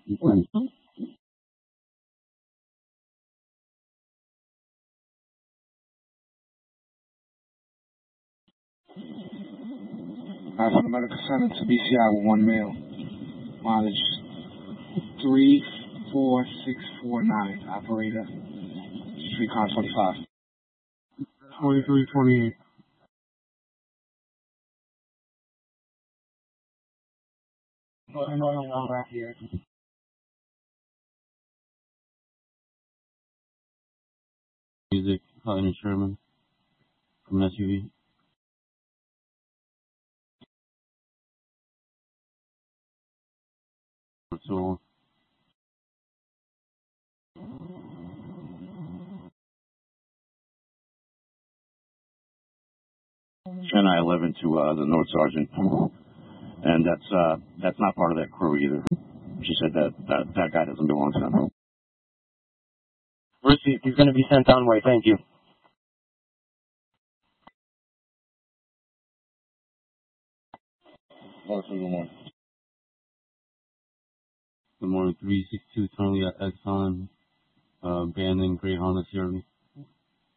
From the medical center to BCI with one male. Mileage 34649. Operator Streetcar 25. 2328. No, back here. Music, Hutton Sherman from an SUV. So 10-11 to the North Sergeant, and that's not part of that crew either. She said that guy doesn't belong to them. Received. He's going to be sent on way. Thank you. Good morning, 362 Tony at Exxon, abandoned gray Honda CRV.